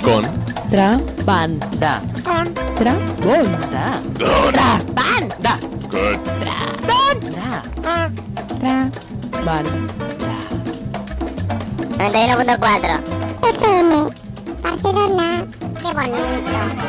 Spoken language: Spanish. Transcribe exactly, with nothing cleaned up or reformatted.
Con. Trabanda. Con. Trabanda. Good. Trabanda. Good. Trabanda. Trabanda. noventa y uno punto cuatro. F M, Barcelona. Qué bonito.